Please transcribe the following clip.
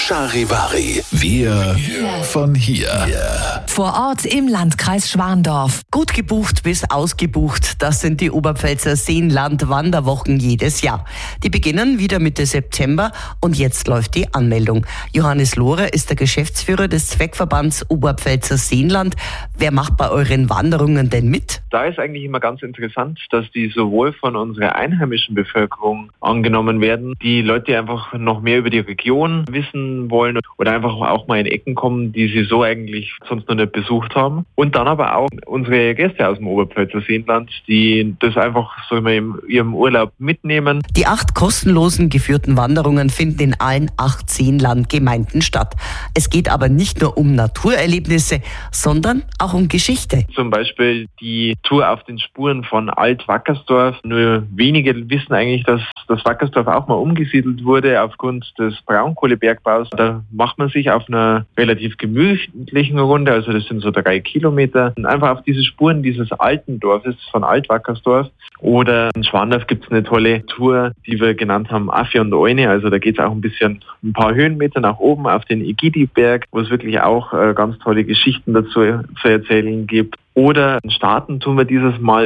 Charivari. Wir von hier. Vor Ort im Landkreis Schwandorf. Gut gebucht bis ausgebucht, das sind die Oberpfälzer Seenland-Wanderwochen jedes Jahr. Die beginnen wieder Mitte September und jetzt läuft die Anmeldung. Johannes Lohrer ist der Geschäftsführer des Zweckverbands Oberpfälzer Seenland. Wer macht bei euren Wanderungen denn mit? Da ist eigentlich immer ganz interessant, dass die sowohl von unserer einheimischen Bevölkerung angenommen werden, die Leute, die einfach noch mehr über die Region wissen wollen oder einfach auch mal in Ecken kommen, die sie so eigentlich sonst noch nicht besucht haben. Und dann aber auch unsere Gäste aus dem Oberpfälzer Seenland, die das einfach so immer in ihrem Urlaub mitnehmen. Die 8 kostenlosen geführten Wanderungen finden in allen 8 Seenlandgemeinden statt. Es geht aber nicht nur um Naturerlebnisse, sondern auch um Geschichte. Zum Beispiel die Tour auf den Spuren von Alt-Wackersdorf. Nur wenige wissen eigentlich, dass das Wackersdorf auch mal umgesiedelt wurde aufgrund des Braunkohlebergbaus. Da macht man sich auf einer relativ gemütlichen Runde, also das sind so 3 Kilometer, einfach auf diese Spuren dieses alten Dorfes von Alt-Wackersdorf. Oder in Schwandorf gibt es eine tolle Tour, die wir genannt haben Affe und Eune. Also da geht es auch ein paar Höhenmeter nach oben auf den Egidi-Berg, wo es wirklich auch ganz tolle Geschichten dazu zu erzählen gibt. Oder starten tun wir dieses Mal